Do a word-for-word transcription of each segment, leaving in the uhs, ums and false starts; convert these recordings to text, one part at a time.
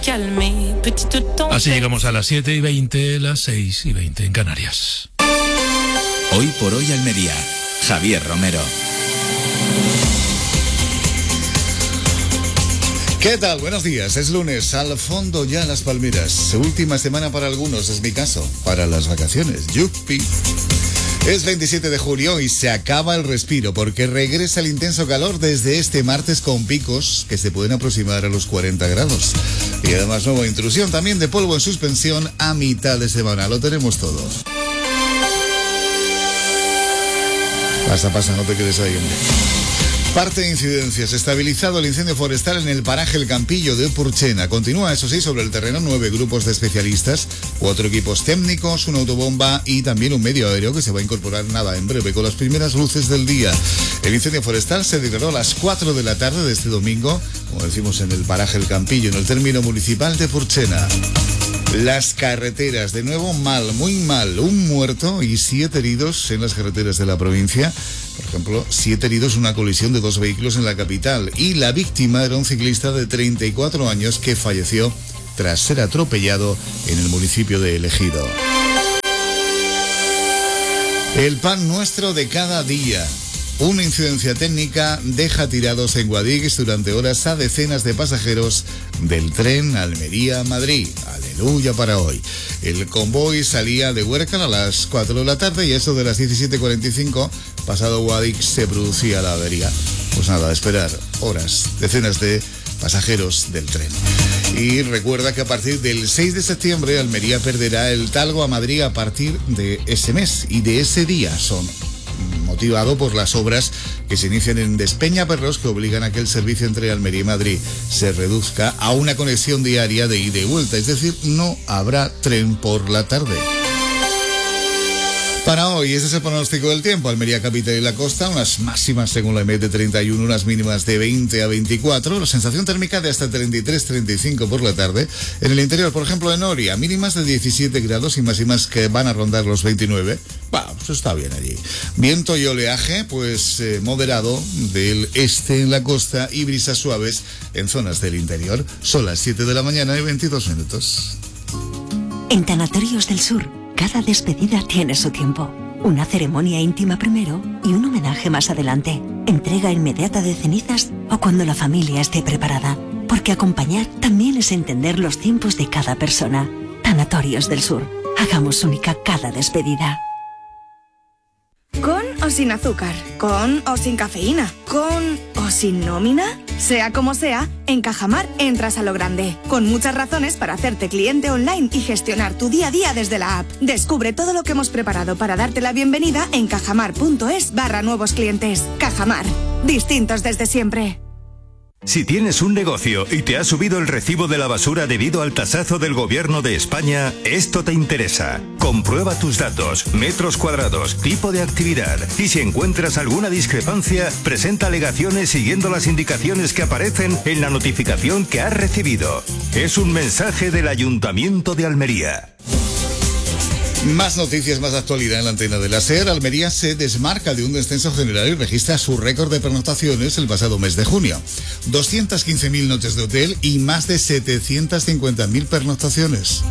Así llegamos a las siete y veinte, las seis y veinte en Canarias. Hoy por hoy Almería, Javier Romero. ¿Qué tal? Buenos días, es lunes, al fondo ya Las Palmeras. Última semana para algunos, es mi caso, para las vacaciones. ¡Yupi! Es veintisiete de julio y se acaba el respiro porque regresa el intenso calor desde este martes con picos que se pueden aproximar a los cuarenta grados. Y además nueva intrusión también de polvo en suspensión a mitad de semana. Lo tenemos todo. Pasa, pasa, no te quedes ahí, hombre. Parte de incidencias. Estabilizado el incendio forestal en el paraje El Campillo de Purchena. Continúa, eso sí, sobre el terreno nueve grupos de especialistas, cuatro equipos técnicos, una autobomba y también un medio aéreo que se va a incorporar nada en breve con las primeras luces del día. El incendio forestal se declaró a las cuatro de la tarde de este domingo, como decimos, en el paraje El Campillo, en el término municipal de Purchena. Las carreteras, de nuevo mal, muy mal. Un muerto y siete heridos en las carreteras de la provincia. Por ejemplo, siete heridos en una colisión de dos vehículos en la capital. Y la víctima era un ciclista de treinta y cuatro años que falleció tras ser atropellado en el municipio de El Ejido. El pan nuestro de cada día. Una incidencia técnica deja tirados en Guadix durante horas a decenas de pasajeros del tren Almería-Madrid. Aleluya para hoy. El convoy salía de Huércal a las cuatro de la tarde y eso de las diecisiete cuarenta y cinco, pasado Guadix, se producía la avería. Pues nada, a esperar horas, decenas de pasajeros del tren. Y recuerda que a partir del seis de septiembre Almería perderá el Talgo a Madrid a partir de ese mes y de ese día. Son motivado por las obras que se inician en Despeñaperros que obligan a que el servicio entre Almería y Madrid se reduzca a una conexión diaria de ida y vuelta, es decir, no habrá tren por la tarde. Para hoy, este es el pronóstico del tiempo. Almería capital y la costa, unas máximas según la E M E D de treinta y uno, unas mínimas de veinte a veinticuatro, la sensación térmica de hasta treinta y tres a treinta y cinco por la tarde. En el interior, por ejemplo, en Oria, mínimas de diecisiete grados y máximas que van a rondar los veintinueve. Bah, pues está bien allí. Viento y oleaje, pues eh, moderado del este en la costa y brisas suaves en zonas del interior. Son las siete de la mañana y veintidós minutos. En Tanatorios del Sur, cada despedida tiene su tiempo. Una ceremonia íntima primero y un homenaje más adelante. Entrega inmediata de cenizas o cuando la familia esté preparada. Porque acompañar también es entender los tiempos de cada persona. Tanatorios del Sur. Hagamos única cada despedida. ¿Con o sin azúcar? ¿Con o sin cafeína? ¿Con o sin nómina? Sea como sea, en Cajamar entras a lo grande. Con muchas razones para hacerte cliente online y gestionar tu día a día desde la app. Descubre todo lo que hemos preparado para darte la bienvenida en cajamar.es barra nuevos clientes. Cajamar. Distintos desde siempre. Si tienes un negocio y te ha subido el recibo de la basura debido al tasazo del Gobierno de España, esto te interesa. Comprueba tus datos, metros cuadrados, tipo de actividad y si encuentras alguna discrepancia, presenta alegaciones siguiendo las indicaciones que aparecen en la notificación que has recibido. Es un mensaje del Ayuntamiento de Almería. Más noticias, más actualidad en la antena de la SER. Almería se desmarca de un descenso general y registra su récord de pernoctaciones el pasado mes de junio. doscientas quince mil noches de hotel y más de setecientas cincuenta mil pernoctaciones.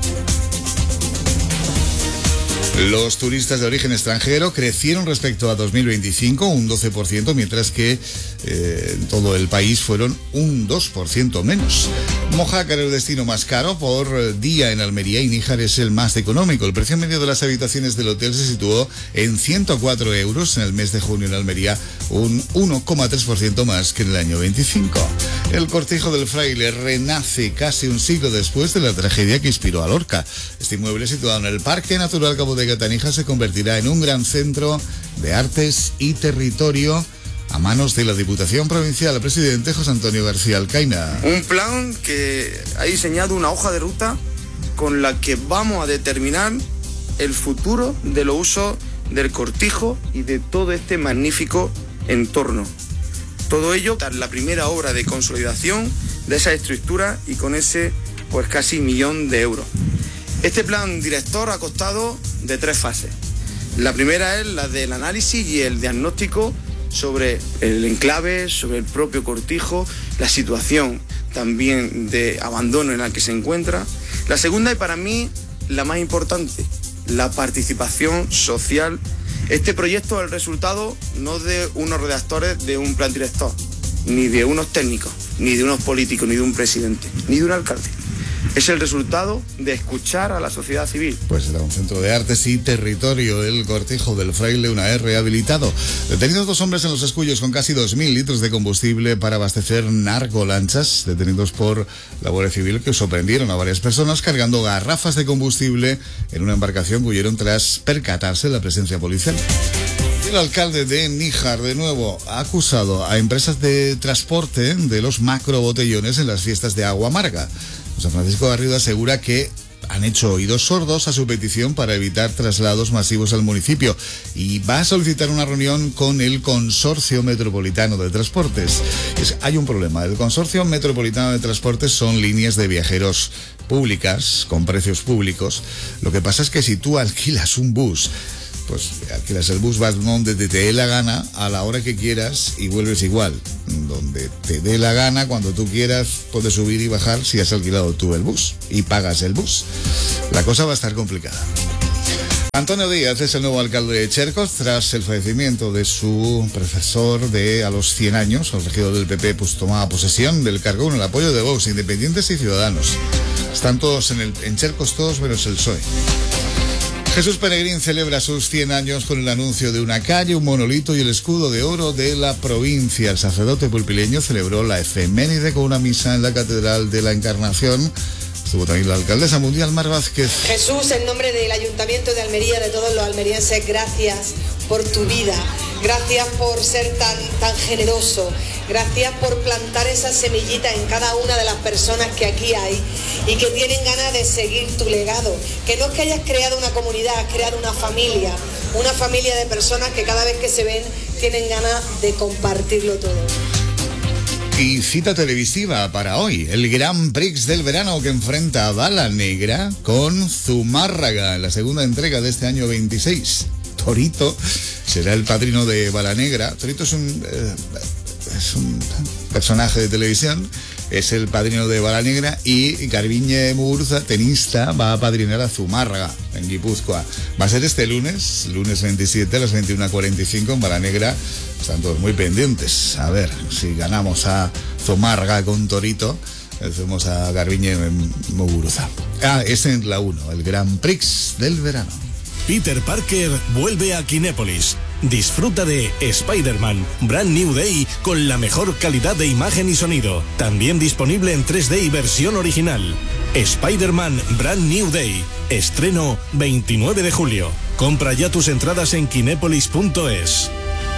Los turistas de origen extranjero crecieron respecto a dos mil veinticinco un doce por ciento, mientras que eh, en todo el país fueron un dos por ciento menos. Mojácar es el destino más caro por día en Almería y Níjar es el más económico. El precio medio de las habitaciones del hotel se situó en ciento cuatro euros en el mes de junio en Almería, un uno coma tres por ciento más que en el año veinticinco. El Cortijo del Fraile renace casi un siglo después de la tragedia que inspiró a Lorca. Este inmueble situado en el Parque Natural Cabo de Gata-Níjar se convertirá en un gran centro de artes y territorio a manos de la Diputación Provincial. El presidente José Antonio García Alcaina. Un plan que ha diseñado una hoja de ruta con la que vamos a determinar el futuro de los usos del Cortijo y de todo este magnífico entorno. Todo ello, la primera obra de consolidación de esa estructura y con ese pues casi millón de euros. Este plan director ha costado de tres fases. La primera es la del análisis y el diagnóstico sobre el enclave, sobre el propio Cortijo, la situación también de abandono en la que se encuentra. La segunda, y para mí la más importante, la participación social. Este proyecto es el resultado no de unos redactores de un plan director, ni de unos técnicos, ni de unos políticos, ni de un presidente, ni de un alcalde. Es el resultado de escuchar a la sociedad civil. Pues era un centro de artes y territorio, el Cortijo del Fraile, una vez rehabilitado. Detenidos dos hombres en Los Escullos con casi dos mil litros de combustible para abastecer narcolanchas, detenidos por la Guardia Civil, que sorprendieron a varias personas cargando garrafas de combustible en una embarcación que huyeron tras percatarse de la presencia policial. El alcalde de Níjar, de nuevo, ha acusado a empresas de transporte de los macrobotellones en las fiestas de agua amarga. San Francisco Garrido asegura que han hecho oídos sordos a su petición para evitar traslados masivos al municipio y va a solicitar una reunión con el Consorcio Metropolitano de Transportes. Es, hay un problema. El Consorcio Metropolitano de Transportes son líneas de viajeros públicas, con precios públicos. Lo que pasa es que si tú alquilas un bus, pues alquilas el bus, vas donde te dé la gana, a la hora que quieras y vuelves igual. Donde te dé la gana, cuando tú quieras, puedes subir y bajar si has alquilado tú el bus y pagas el bus. La cosa va a estar complicada. Antonio Díaz es el nuevo alcalde de Chercos tras el fallecimiento de su predecesor de a los cien años. El regidor del P P pues tomaba posesión del cargo con el apoyo de Vox, Independientes y Ciudadanos. Están todos en, el, en Chercos, todos menos el P S O E. Jesús Peregrín celebra sus cien años con el anuncio de una calle, un monolito y el escudo de oro de la provincia. El sacerdote pulpileño celebró la efeméride con una misa en la Catedral de la Encarnación. Estuvo también la alcaldesa mundial, Mar Vázquez. Jesús, en nombre del Ayuntamiento de Almería, de todos los almerienses, gracias por tu vida. Gracias por ser tan, tan generoso. Gracias por plantar esa semillita en cada una de las personas que aquí hay y que tienen ganas de seguir tu legado. Que no es que hayas creado una comunidad, has creado una familia. Una familia de personas que cada vez que se ven tienen ganas de compartirlo todo. Y cita televisiva para hoy, el Gran Prix del verano que enfrenta a Bala Negra con Zumárraga en la segunda entrega de este año veintiséis. Torito será el padrino de Bala Negra. Torito es un, eh, es un personaje de televisión, es el padrino de Bala Negra, y Garbiñe Muguruza, tenista, va a padrinar a Zumárraga en Guipúzcoa. Va a ser este lunes, lunes veintisiete a las veintiuna cuarenta y cinco en Bala Negra. Están todos muy pendientes. A ver si ganamos a Zumárraga con Torito. Hacemos a Garbiñe Muguruza. Ah, es en la uno, el Gran Prix del verano. Peter Parker vuelve a Kinépolis. Disfruta de Spider-Man Brand New Day con la mejor calidad de imagen y sonido. También disponible en tres D y versión original. Spider-Man Brand New Day. Estreno veintinueve de julio. Compra ya tus entradas en kinépolis punto es.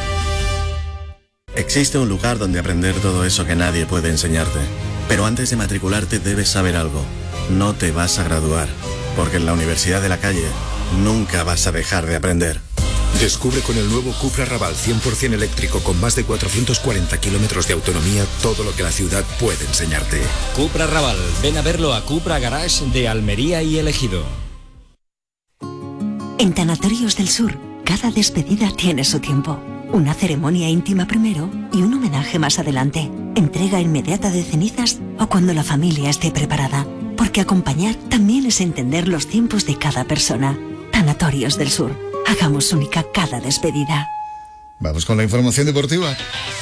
Existe un lugar donde aprender todo eso que nadie puede enseñarte. Pero antes de matricularte debes saber algo. No te vas a graduar, porque en la Universidad de la Calle nunca vas a dejar de aprender. Descubre con el nuevo Cupra Raval cien por ciento eléctrico con más de cuatrocientos cuarenta kilómetros de autonomía todo lo que la ciudad puede enseñarte. Cupra Raval, ven a verlo a Cupra Garage de Almería y El Ejido. En Tanatorios del Sur, cada despedida tiene su tiempo. Una ceremonia íntima primero y un homenaje más adelante. Entrega inmediata de cenizas o cuando la familia esté preparada. Porque acompañar también es entender los tiempos de cada persona. Tanatorios del Sur. Hagamos única cada despedida. Vamos con la información deportiva.